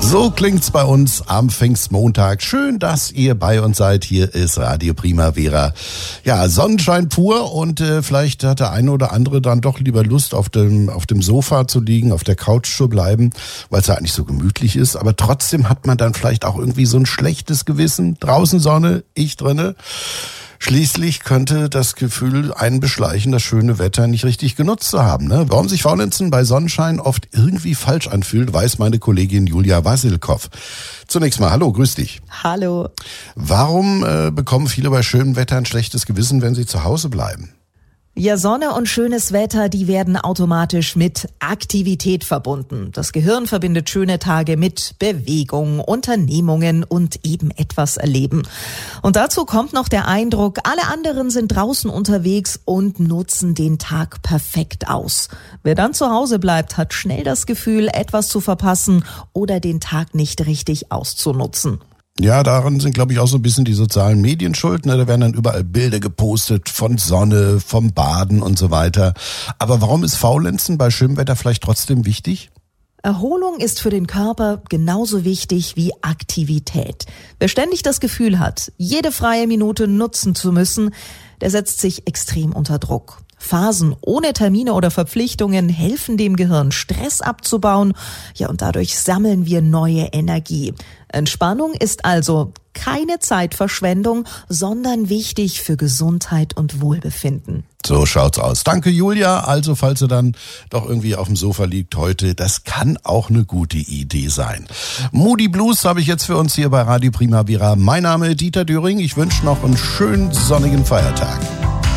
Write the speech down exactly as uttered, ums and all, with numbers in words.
So klingt's bei uns am Pfingstmontag. Schön, dass ihr bei uns seid. Hier ist Radio Primavera. Ja, Sonnenschein pur und äh, vielleicht hat der eine oder andere dann doch lieber Lust, auf dem auf dem Sofa zu liegen, auf der Couch zu bleiben, weil es ja eigentlich so gemütlich ist. Aber trotzdem hat man dann vielleicht auch irgendwie so ein schlechtes Gewissen. Draußen Sonne, ich drinne. Schließlich könnte das Gefühl einen beschleichen, das schöne Wetter nicht richtig genutzt zu haben. Ne? Warum sich Faulenzen bei Sonnenschein oft irgendwie falsch anfühlt, weiß meine Kollegin Julia Wassilkow. Zunächst mal, hallo, grüß dich. Hallo. Warum äh, bekommen viele bei schönem Wetter ein schlechtes Gewissen, wenn sie zu Hause bleiben? Ja, Sonne und schönes Wetter, die werden automatisch mit Aktivität verbunden. Das Gehirn verbindet schöne Tage mit Bewegung, Unternehmungen und eben etwas erleben. Und dazu kommt noch der Eindruck, alle anderen sind draußen unterwegs und nutzen den Tag perfekt aus. Wer dann zu Hause bleibt, hat schnell das Gefühl, etwas zu verpassen oder den Tag nicht richtig auszunutzen. Ja, daran sind, glaube ich, auch so ein bisschen die sozialen Medien schuld. Ne? Da werden dann überall Bilder gepostet von Sonne, vom Baden und so weiter. Aber warum ist Faulenzen bei schönem Wetter vielleicht trotzdem wichtig? Erholung ist für den Körper genauso wichtig wie Aktivität. Wer ständig das Gefühl hat, jede freie Minute nutzen zu müssen, der setzt sich extrem unter Druck. Phasen ohne Termine oder Verpflichtungen helfen dem Gehirn, Stress abzubauen. Ja, und dadurch sammeln wir neue Energie. Entspannung ist also keine Zeitverschwendung, sondern wichtig für Gesundheit und Wohlbefinden. So schaut's aus. Danke, Julia. Also, falls ihr dann doch irgendwie auf dem Sofa liegt heute, das kann auch eine gute Idee sein. Moody Blues habe ich jetzt für uns hier bei Radio Primavera. Mein Name ist Dieter Döring. Ich wünsche noch einen schönen sonnigen Feiertag.